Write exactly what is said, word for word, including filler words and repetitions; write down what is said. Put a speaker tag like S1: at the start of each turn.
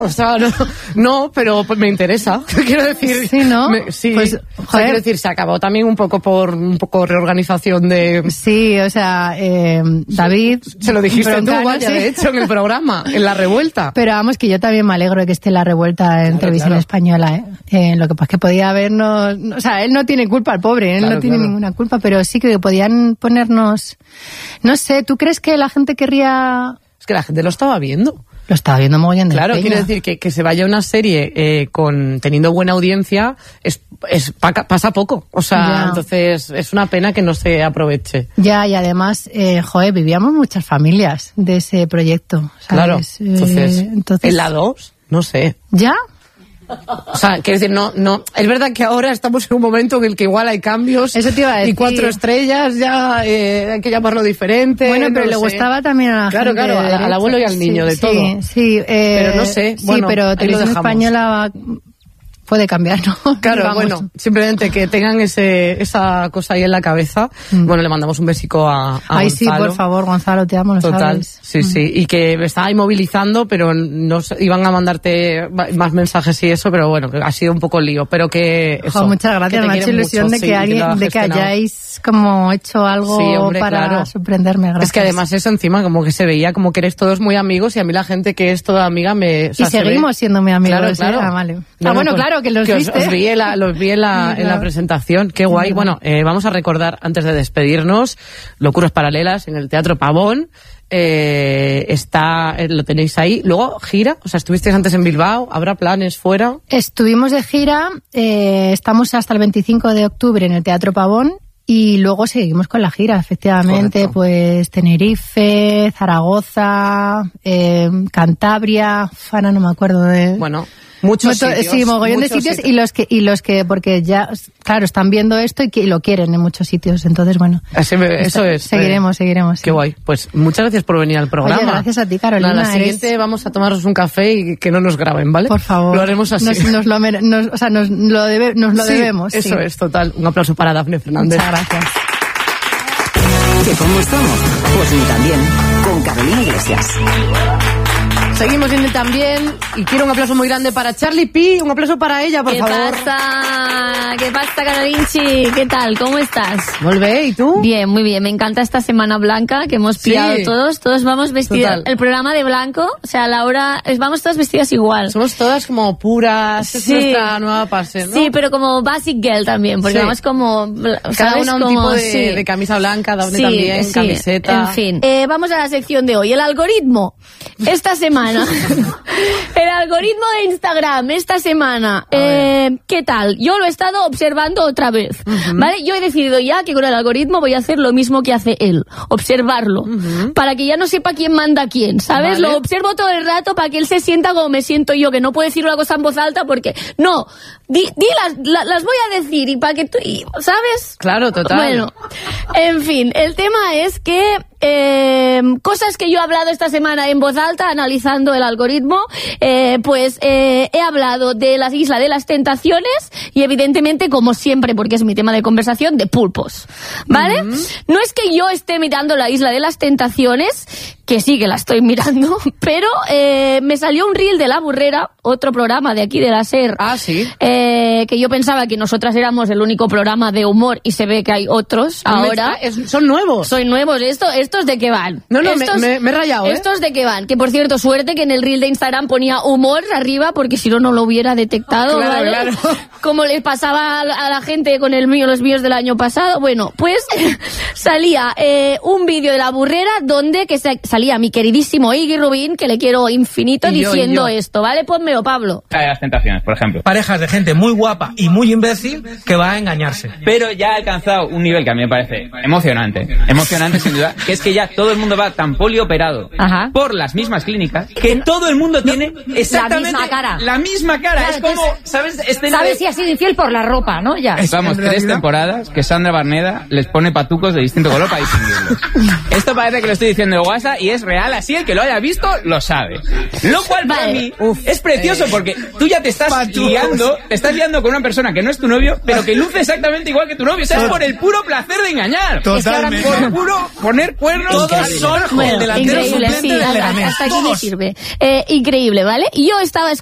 S1: O sea, no, no, pero pues me interesa. Quiero decir,
S2: sí, ¿no?
S1: Me, sí,
S2: pues,
S1: o sea, quiero decir, se acabó también un poco por un poco reorganización de.
S2: Sí, o sea, eh, David.
S1: Se lo dijiste
S2: Broncano,
S1: tú, vaya,
S2: sí.
S1: de hecho, en el programa, en La Revuelta.
S2: Pero vamos, que yo también me alegro de que esté La Revuelta en
S1: claro,
S2: televisión
S1: claro.
S2: española, ¿eh? Eh, Lo que pasa es que podía habernos, o sea, él no tiene culpa, el pobre, él
S1: claro,
S2: no tiene
S1: claro.
S2: ninguna culpa, pero sí que podían ponernos, no sé, ¿tú crees que la gente querría?
S1: Es que la gente lo estaba viendo.
S2: Lo estaba viendo mogollón de
S1: Claro,
S2: peña.
S1: quiero decir que, que se vaya una serie eh, con teniendo buena audiencia es, es pa- pasa poco. O sea,
S2: Ya.
S1: entonces es una pena que no se aproveche.
S2: Ya, y además, eh, joder, vivíamos muchas familias de ese proyecto, ¿sabes?
S1: Claro, entonces,
S2: Eh, entonces
S1: en la dos, no sé.
S2: ¿Ya?
S1: O sea, quiero decir, no, no, es verdad que ahora estamos en un momento en el que igual hay cambios.
S2: Eso te iba a decir.
S1: Y cuatro estrellas ya, eh, hay que llamarlo diferente.
S2: Bueno, pero
S1: no
S2: le
S1: sé.
S2: gustaba también a la
S1: Claro,
S2: gente.
S1: claro,
S2: de
S1: al- al
S2: derecha.
S1: abuelo y al niño, de
S2: sí,
S1: todo.
S2: Sí, sí. Eh,
S1: Pero no sé,
S2: Sí,
S1: bueno, ahí
S2: pero
S1: lo
S2: Televisión
S1: dejamos.
S2: Española puede cambiar, ¿no?
S1: Claro,
S2: Digamos.
S1: bueno, simplemente que tengan ese, esa cosa ahí en la cabeza.
S2: Mm.
S1: Bueno, le mandamos un besico a, a
S2: Ay, sí,
S1: Gonzalo.
S2: por favor, Gonzalo, te amo, lo
S1: Total,
S2: sabes.
S1: sí,
S2: Mm.
S1: sí. Y que me estaba ahí movilizando, pero no sé, iban a mandarte va- más mensajes y eso, pero bueno, que ha sido un poco lío. Pero que eso,
S2: Jo, muchas gracias,
S1: que te
S2: me ha hecho
S1: quieren
S2: ilusión
S1: mucho,
S2: de que
S1: sí,
S2: alguien,
S1: lo ha
S2: de que
S1: gestionado.
S2: hayáis como hecho algo
S1: Sí, hombre,
S2: para
S1: claro.
S2: sorprenderme, gracias.
S1: Es que además eso encima como que se veía como que eres todos muy amigos y a mí la gente que es toda amiga me... o sea,
S2: Y
S1: se ve-
S2: seguimos siendo muy amigos,
S1: Claro,
S2: ¿eh?
S1: claro.
S2: Ah, vale.
S1: No,
S2: ah,
S1: no,
S2: bueno,
S1: pues,
S2: claro, que los
S1: os,
S2: viste.
S1: os vi en la, los vi en la,
S2: Sí,
S1: en la
S2: claro.
S1: presentación, qué guay.
S2: Sí,
S1: Bueno, eh, vamos a recordar antes de despedirnos Locuras Paralelas en el Teatro Pavón. Eh, está, eh, lo tenéis ahí. Luego gira, o sea, estuvisteis antes en Bilbao, ¿habrá planes fuera?
S2: Estuvimos de gira, eh, estamos hasta el veinticinco de octubre en el Teatro Pavón y luego seguimos con la gira, efectivamente,
S1: Correcto.
S2: pues Tenerife, Zaragoza, eh, Cantabria, Fana, no me acuerdo de...
S1: Bueno, muchos
S2: Moto-
S1: sitios.
S2: sí, mogollón de
S1: muchos
S2: sitios y los que y los que porque ya claro están viendo esto y que y lo quieren en muchos sitios, entonces bueno,
S1: Así me- eso es.
S2: seguiremos,
S1: eh,
S2: seguiremos. sí.
S1: Qué guay. Pues muchas gracias por venir al programa.
S2: Oye, gracias a ti, Carolina,
S1: Nada, la
S2: eres-
S1: siguiente vamos a tomarnos un café y que no nos graben, ¿vale?
S2: Por favor.
S1: Lo haremos así.
S2: Nos, nos lo, mere- nos- o sea, nos lo, debe- nos lo
S1: Sí,
S2: debemos.
S1: Eso
S2: sí.
S1: es, total. Un aplauso para Dafne Fernández.
S2: Muchas gracias.
S3: ¿Que cómo estamos? Pues ni tan bien. Con Carolina Iglesias.
S1: Seguimos en el también y quiero un aplauso muy grande para Charlie P. Un aplauso para ella, por
S4: ¿Qué
S1: favor.
S4: pasa? ¿Qué pasa, Carolinchi? ¿Qué tal? ¿Cómo estás?
S1: Volvé, ¿y tú?
S4: Bien, muy bien. Me encanta esta semana blanca que hemos
S1: Sí.
S4: pillado todos. Todos vamos vestidos.
S1: Total.
S4: El programa de blanco, o sea, Laura, es- vamos todas vestidas igual.
S1: Somos todas como puras. Es
S4: Sí.
S1: nuestra nueva pase, ¿no?
S4: Sí, pero como basic girl también, porque
S1: Sí.
S4: vamos como...
S1: Cada
S4: ¿sabes?
S1: una un
S4: Como-
S1: tipo de,
S4: sí.
S1: de camisa blanca, Dafne
S4: Sí,
S1: también,
S4: sí,
S1: camiseta.
S4: En fin. Eh, vamos a la sección de hoy. El algoritmo. Esta semana. El algoritmo de Instagram. Esta semana. Eh, ¿Qué tal? Yo lo he estado observando otra vez. ¿Vale? Yo he decidido ya que con el algoritmo voy a hacer lo mismo que hace él. Observarlo. Para que ya no sepa quién manda a quién. ¿Sabes?
S1: Vale.
S4: Lo observo todo el rato para que él se sienta como me siento yo. Que no puedo decir una cosa en voz alta porque... No. Di, di las, la- las voy a decir y para que tú... y- ¿Sabes?
S1: Claro, total.
S4: Bueno, en fin, el tema es que eh, cosas que yo he hablado esta semana en voz alta, analizando el algoritmo, eh, pues eh, he hablado de la Isla de las Tentaciones y evidentemente, como siempre, porque es mi tema de conversación, de pulpos, ¿vale? No es que yo esté mirando la Isla de las Tentaciones, que sí que la estoy mirando, pero eh, me salió un reel de La Burrera, otro programa de aquí de la SER,
S1: Ah, sí.
S4: eh, que yo pensaba que nosotras éramos el único programa de humor y se ve que hay otros ahora.
S1: Es- son nuevos.
S4: Soy nuevos. Esto, ¿Estos de qué van?
S1: No, no, me-
S4: estos,
S1: me- me he rayado, ¿eh?
S4: ¿Estos de qué van? Que por cierto, suerte que en el reel de Instagram ponía humor arriba, porque si no, no lo hubiera detectado,
S1: Claro,
S4: ¿vale?
S1: claro.
S4: Como les pasaba a la, a la gente con el mío, los míos del año pasado. Bueno, pues salía eh, un vídeo de La Burrera donde que se- salía mi queridísimo Iggy Rubín, que le quiero infinito,
S1: Y yo, y
S4: diciendo
S1: yo.
S4: esto, ¿vale? Pónmelo, Pablo.
S5: de las Tentaciones, por ejemplo.
S6: Parejas de gente muy guapa y muy imbécil que va a engañarse.
S5: Pero ya ha alcanzado un nivel que a mí me parece emocionante, emocionante sin duda, que es que ya todo el mundo va tan polioperado
S4: Ajá.
S5: por las mismas clínicas que todo el mundo tiene exactamente
S7: La misma cara.
S5: la misma cara.
S7: Claro,
S5: es como,
S7: entonces,
S5: ¿sabes? Escena
S7: Sabes
S5: de-
S7: si ha sido infiel por la ropa, ¿no? Ya.
S5: Vamos,
S6: En
S5: tres
S6: realidad-
S5: temporadas que Sandra Barneda les pone patucos de distinto color para distinguirlos. Esto parece que lo estoy diciendo de WhatsApp y es real, así el que lo haya visto lo sabe. Lo cual para
S4: Vale.
S5: mí uf, es precioso porque tú ya te estás
S6: Patu.
S5: liando, te estás liando con una persona que no es tu novio, pero que luce exactamente igual que tu novio. O sea, es por el puro placer de engañar.
S6: Totalmente.
S5: Por puro poner cuernos.
S6: Todos
S5: al
S6: son
S5: trabajo.
S6: el delantero
S4: increíble,
S6: suplente
S4: sí,
S6: del
S4: hasta,
S6: Leganés.
S4: hasta aquí me
S6: Todos.
S4: sirve. Eh, increíble, ¿vale? Y yo estaba